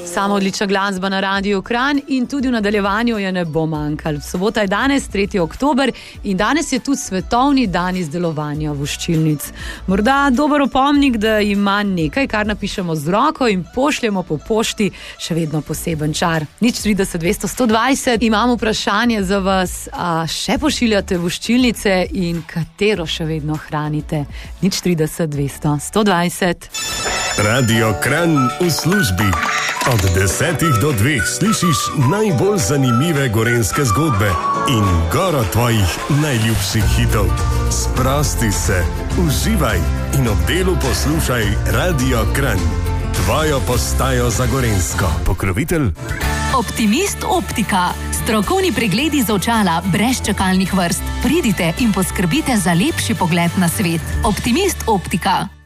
Samo odlična glasba na Radiu Kranj in tudi v nadaljevanju je ne bo manjkalo. Sobota je danes, 3. oktober, in danes je tudi svetovni dan izdelovanja voščilnic. Morda dober opomnik, da ima nekaj, kar napišemo z roko in pošljemo po pošti, še vedno poseben čar. 030 200 120. Imam vprašanje za vas, a še pošiljate voščilnice in katero še vedno hranite? 030 200 120. Radio Kranj v službi. Od 10 do 2 slišiš najbolj zanimive gorenjske zgodbe in goro tvojih najljubših hitov. Sprosti se, uživaj in ob delu poslušaj Radio Kranj. Tvojo postajo za gorenjsko. Pokrovitelj Optimist Optika. Strokovni pregledi z očala brez čakalnih vrst. Pridite in poskrbite za lepši pogled na svet. Optimist Optika.